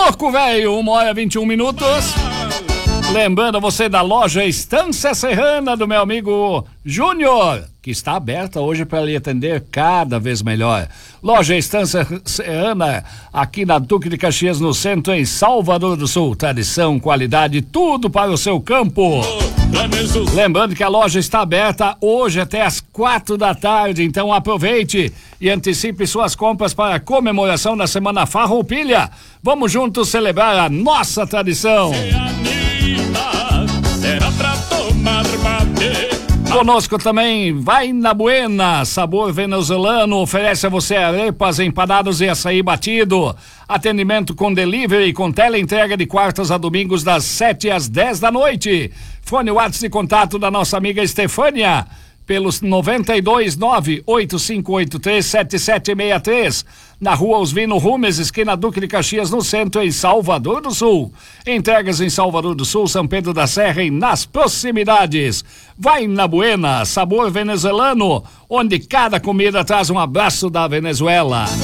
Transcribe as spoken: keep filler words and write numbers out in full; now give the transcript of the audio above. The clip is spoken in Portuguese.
louco, velho, uma hora e vinte e um minutos. Lembrando você da loja Estância Serrana do meu amigo Júnior, que está aberta hoje para lhe atender cada vez melhor. Loja Estância Serrana, aqui na Duque de Caxias, no centro, em Salvador do Sul. Tradição, qualidade, tudo para o seu campo. Lembrando que a loja está aberta hoje até às quatro da tarde, então aproveite e antecipe suas compras para a comemoração da Semana Farroupilha. Vamos juntos celebrar a nossa tradição. Será pra tomar mate. Conosco também Vai na Buena, sabor venezuelano, oferece a você arepas, empanados e açaí batido. Atendimento com delivery e com teleentrega de quartas a domingos das sete às dez da noite. Fone WhatsApp de contato da nossa amiga Estefânia pelos noventa e dois, nove oito cinco oito três, sete sete seis três, na rua Osvino Rumes, esquina Duque de Caxias, no centro, em Salvador do Sul. Entregas em Salvador do Sul, São Pedro da Serra e nas proximidades. Vai na Buena, sabor venezuelano, onde cada comida traz um abraço da Venezuela.